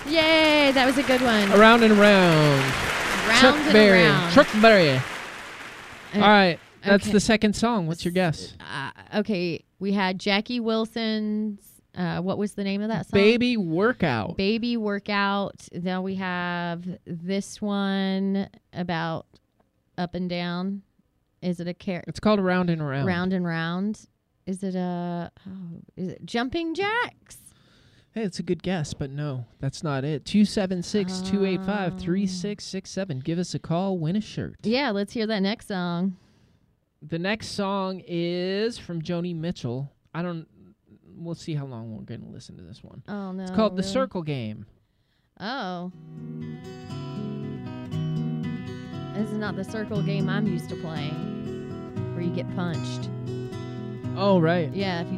Yay, that was a good one. Around and around. Round Chuck and Berry. around. Chuck Berry. All right. That's okay. the second song. What's your guess? Okay, we had Jackie Wilson's, what was the name of that song? Baby Workout. Baby Workout. Then we have this one about up and down. Is it a It's called Around and Around. Round and Round. Is it is it Jumping Jacks? Hey, it's a good guess, but no, that's not it. 276-285-3667. Give us a call, win a shirt. Yeah, let's hear that next song. The next song is from Joni Mitchell. We'll see how long we're going to listen to this one. Oh, no. It's called The really? Circle Game. Oh. This is not the circle game I'm used to playing, where you get punched. Oh, right. Yeah, if you